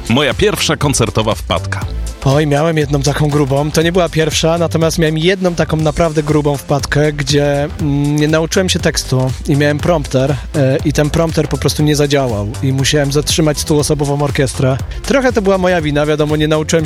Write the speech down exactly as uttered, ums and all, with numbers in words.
Moja pierwsza koncertowa wpadka. Oj, miałem jedną taką grubą. To nie była pierwsza, natomiast miałem jedną taką naprawdę grubą wpadkę, gdzie mm, nie nauczyłem się tekstu i miałem prompter yy, i ten prompter po prostu nie zadziałał i musiałem zatrzymać stuosobową orkiestrę. Trochę to była moja wina, wiadomo, nie nauczyłem